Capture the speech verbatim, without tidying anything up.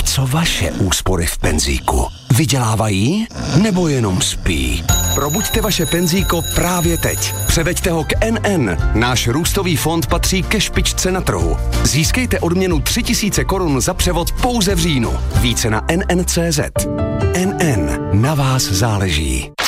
co vaše úspory v penzíku? Vydělávají nebo jenom spí? Probuďte vaše penzíko právě teď. Převeďte ho k N N. Náš růstový fond patří ke špičce na trhu. Získejte odměnu tři tisíce korun za převod pouze v říjnu. Více na N N tečka cé zet. N N. Na vás záleží.